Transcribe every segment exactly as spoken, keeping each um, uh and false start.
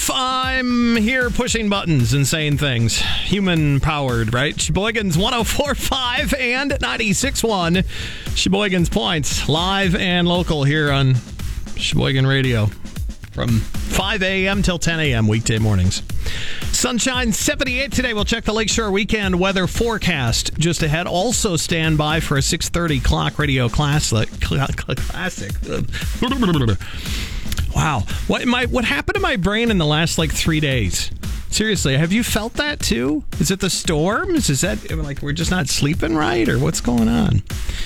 myself, I'm here pushing buttons and saying things. Human-powered, right? Sheboygan's one oh four point five and ninety-six point one. Sheboygan's Points, live and local here on Sheboygan Radio from five a.m. till ten a.m. weekday mornings. Sunshine seventy-eight today. We'll check the Lakeshore weekend weather forecast just ahead. Also stand by for a six thirty clock radio classic. Classic. Wow. What my what happened to my brain in the last like three days? Seriously, have you felt that too? Is it the storms? Is that like we're just not sleeping right, or what's going on?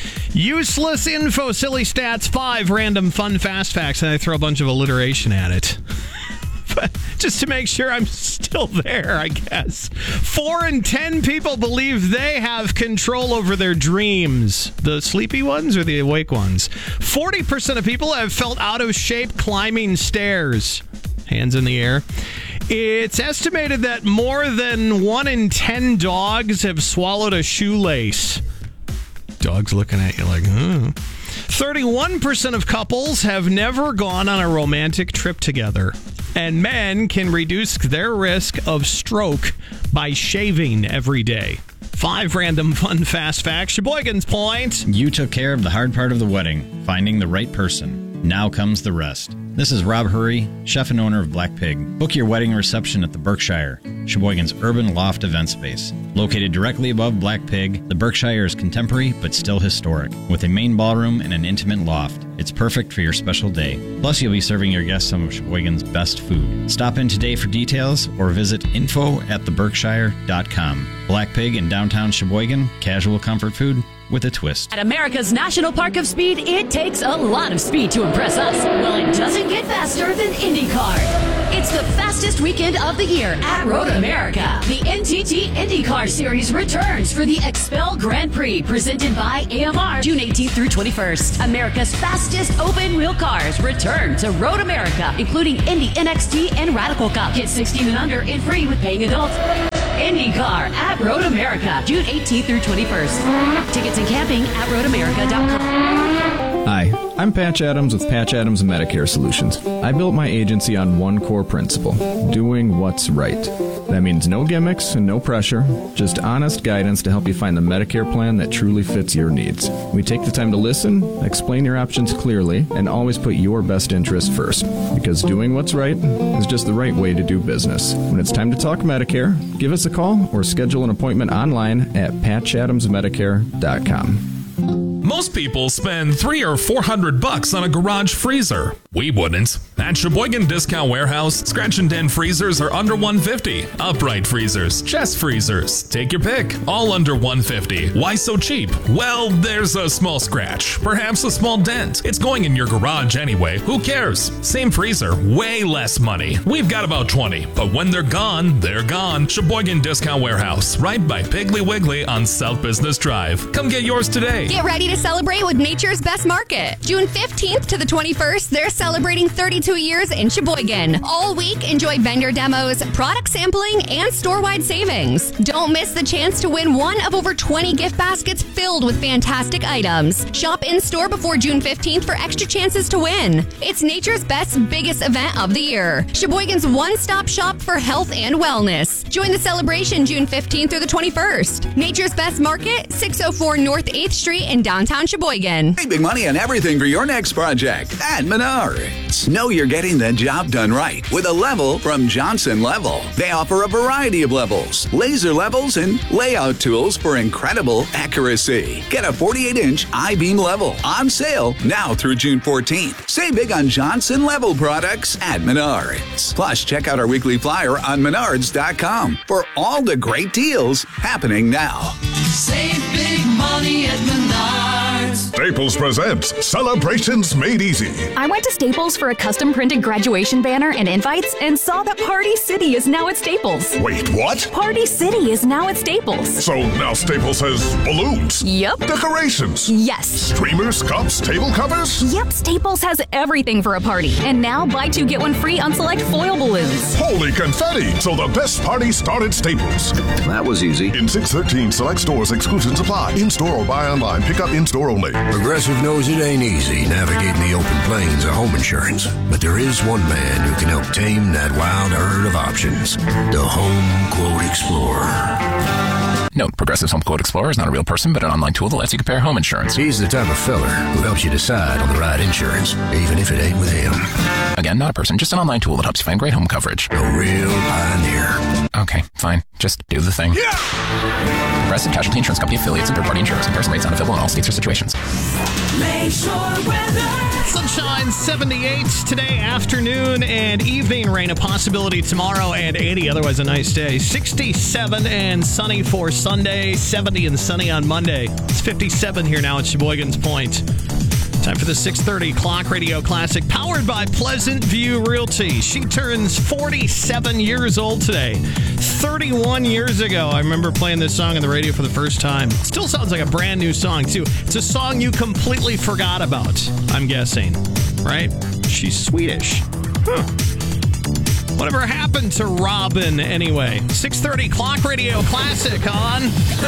Useless info, silly stats, five random fun fast facts, and I throw a bunch of alliteration at it. But just to make sure I'm still there, I guess. Four in ten people believe they have control over their dreams. The sleepy ones or the awake ones? forty percent of people have felt out of shape climbing stairs. Hands in the air. It's estimated that more than one in ten dogs have swallowed a shoelace. Dogs looking at you like, hmm. thirty-one percent of couples have never gone on a romantic trip together. And men can reduce their risk of stroke by shaving every day. Five random fun fast facts. Sheboygan's Point. You took care of the hard part of the wedding, finding the right person. Now comes the rest. This is Rob Hurry, chef and owner of Black Pig. Book your wedding reception at the Berkshire, Sheboygan's urban loft event space. Located directly above Black Pig, the Berkshire is contemporary but still historic, with a main ballroom and an intimate loft. It's perfect for your special day. Plus, you'll be serving your guests some of Sheboygan's best food. Stop in today for details or visit info at the berkshire dot com. Black Pig in downtown Sheboygan, casual comfort food with a twist. At America's National Park of Speed, it takes a lot of speed to impress us. Well, it doesn't get faster than IndyCar. It's the fastest weekend of the year at Road America. The N T T IndyCar Series returns for the Expel Grand Prix, presented by A M R, June eighteenth through twenty-first. America's fastest open-wheel cars return to Road America, including Indy N X T and Radical Cup. Hit sixteen and under and free with paying adults. IndyCar at Road America, June eighteenth through twenty-first. Tickets and camping at road america dot com. Hi, I'm Patch Adams with Patch Adams Medicare Solutions. I built my agency on one core principle, doing what's right. That means no gimmicks and no pressure, just honest guidance to help you find the Medicare plan that truly fits your needs. We take the time to listen, explain your options clearly, and always put your best interest first. Because doing what's right is just the right way to do business. When it's time to talk Medicare, give us a call or schedule an appointment online at patch adams medicare dot com. Most people spend three or four hundred bucks on a garage freezer. We wouldn't. At Sheboygan Discount Warehouse, scratch and dent freezers are under one hundred fifty dollars. Upright freezers, chest freezers, take your pick, all under one hundred fifty dollars. Why so cheap? Well, there's a small scratch, perhaps a small dent. It's going in your garage anyway. Who cares? Same freezer, way less money. We've got about twenty, but when they're gone, they're gone. Sheboygan Discount Warehouse, right by Piggly Wiggly on South Business Drive. Come get yours today. Get ready to celebrate with Nature's Best Market. June fifteenth to the twenty-first, they're celebrating thirty-two years in Sheboygan. All week, enjoy vendor demos, product sampling, and store-wide savings. Don't miss the chance to win one of over twenty gift baskets filled with fantastic items. Shop in-store before June fifteenth for extra chances to win. It's Nature's Best's biggest event of the year. Sheboygan's one-stop shop for health and wellness. Join the celebration June fifteenth through the twenty-first. Nature's Best Market, six oh four North eighth Street in downtown Sheboygan. Save big money on everything for your next project at Menards. Know you're getting the job done right with a level from Johnson Level. They offer a variety of levels, laser levels, and layout tools for incredible accuracy. Get a forty-eight inch I-beam level on sale now through June fourteenth. Save big on Johnson Level products at Menards. Plus, check out our weekly flyer on menards dot com for all the great deals happening now. Save big money at Menards. Staples presents Celebrations Made Easy. I went to Staples for a custom printed graduation banner and invites and saw that Party City is now at Staples. Wait, what? Party City is now at Staples. So now Staples has balloons? Yep. Decorations? Yes. Streamers, cups, table covers? Yep, Staples has everything for a party. And now buy two, get one free on select foil balloons. Holy confetti! So the best party started Staples. That was easy. In six thirteen select stores, exclusions apply. In-store or buy online, pick up in-store only. Progressive knows it ain't easy navigating the open plains of home insurance, but there is one man who can help tame that wild herd of options. The Home Quote Explorer. Note, Progressive's Home Quote Explorer is not a real person, but an online tool that lets you compare home insurance. He's the type of feller who helps you decide on the right insurance, even if it ain't with him. Again, not a person, just an online tool that helps you find great home coverage. A real pioneer. Okay, fine. Just do the thing. Yeah! Progressive Casualty Insurance Company affiliates and third-party insurers. Comparison rates not available in all states or situations. Lakeshore weather. Sunshine, seventy-eight today, afternoon and evening rain, a possibility tomorrow, and eighty, otherwise a nice day. sixty-seven and sunny for Sunday, seventy and sunny on Monday. It's fifty-seven here now at Sheboygan's Point. Time for the six thirty Clock Radio Classic, powered by Pleasant View Realty. She turns forty-seven years old today. thirty-one years ago, I remember playing this song on the radio for the first time. Still sounds like a brand new song, too. It's a song you completely forgot about, I'm guessing. Right? She's Swedish. Huh. Whatever happened to Robin, anyway? six thirty Clock Radio Classic on